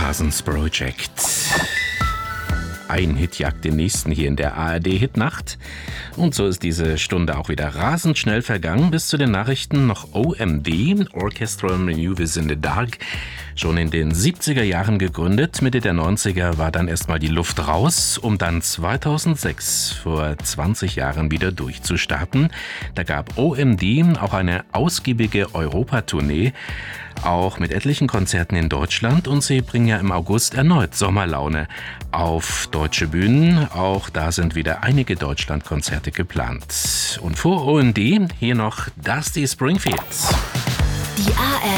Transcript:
Hasen's Project. Ein Hit jagt den nächsten hier in der ARD-Hitnacht. Und so ist diese Stunde auch wieder rasend schnell vergangen. Bis zu den Nachrichten noch OMD, Orchestral Maneuvers in the Dark. Schon in den 70er Jahren gegründet. Mitte der 90er war dann erstmal die Luft raus, um dann 2006, vor 20 Jahren, wieder durchzustarten. Da gab OMD auch eine ausgiebige Europatournee, auch mit etlichen Konzerten in Deutschland, und sie bringen ja im August erneut Sommerlaune auf deutsche Bühnen. Auch da sind wieder einige Deutschlandkonzerte geplant. Und vor OMD hier noch Dusty Springfield. Die ARD